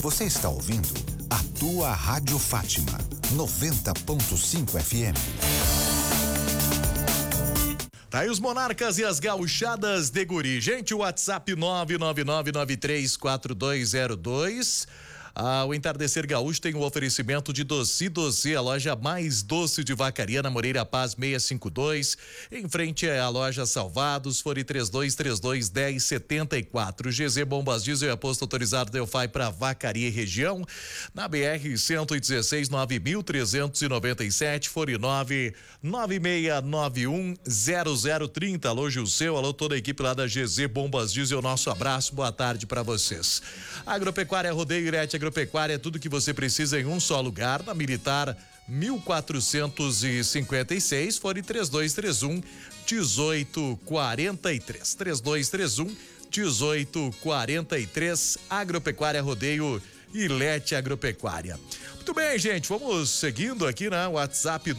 Você está ouvindo a tua Rádio Fátima, 90.5 FM. Tá aí os Monarcas e as Gauchadas de Guri. Gente, o WhatsApp 999934202. O Entardecer Gaúcho tem um oferecimento de Doce, a loja mais doce de Vacaria, na Moreira Paz 652, em frente à loja Salvados, fone 3232-1074. GZ Bombas Diesel e aposto autorizado Delphi para Vacaria e região, na BR 116 9397, fone 996910030. Alô Gilceu, alô toda a equipe lá da GZ Bombas Diesel, nosso abraço, boa tarde para vocês. Agropecuária Rodeio Irete Agropecuária é tudo que você precisa em um só lugar, na Militar 1456, fone 3231-1843. 3231-1843, Agropecuária Rodeio Irete Agropecuária. Muito bem, gente, vamos seguindo aqui, né? WhatsApp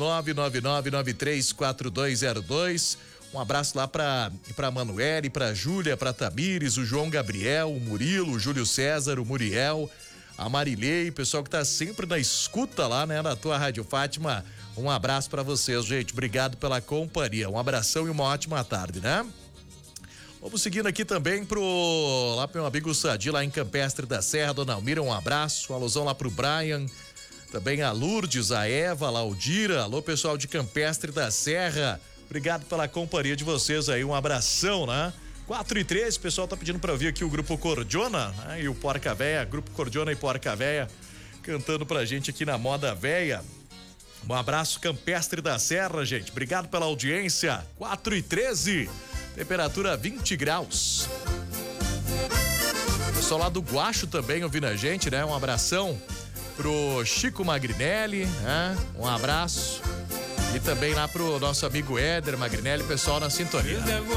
999934202. Um abraço lá pra Manuele, pra Júlia, pra Tamires, o João Gabriel, o Murilo, o Júlio César, o Muriel, a Marilei, pessoal que tá sempre na escuta lá, né, na tua Rádio Fátima. Um abraço pra vocês, gente. Obrigado pela companhia. Um abração e uma ótima tarde, né? Vamos seguindo aqui também pro meu amigo Sadi, lá em Campestre da Serra. Dona Almira, um abraço. Um alusão lá pro Brian. Também a Lourdes, a Eva, a Laudira. Alô, pessoal de Campestre da Serra. Obrigado pela companhia de vocês aí. Um abração, né? 4:03, o pessoal tá pedindo pra ouvir aqui o Grupo Cordiona, né? E o Porca Véia, Grupo Cordiona e Porca Véia, cantando pra gente aqui na Moda Véia. Um abraço, Campestre da Serra, gente. Obrigado pela audiência. 4:13, temperatura 20 graus. O pessoal lá do Guacho também ouvindo a gente, né? Um abração pro Chico Magrinelli, né? Um abraço. E também lá pro nosso amigo Éder Magrinelli, pessoal na sintonia.